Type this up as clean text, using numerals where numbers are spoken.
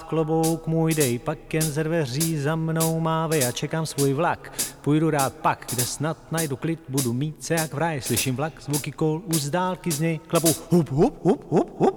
klobouk můj dej, pak jen ze dveří za mnou mávej a čekám svůj vlak. Půjdu rád pak, kde snad najdu klid, budu mít se jak v ráji, slyším vlak, zvuky kol, už z dálky z něj klapou hup, hup, hup, hup, hup.